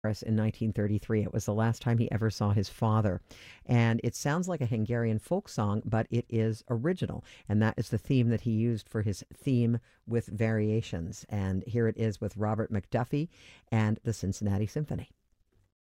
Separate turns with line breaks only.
Paris in 1933. It was the last time he ever saw his father. And it sounds like a Hungarian folk song, but it is original. And that is the theme that he used for his theme with variations. And here it is with Robert McDuffie and the Cincinnati Symphony.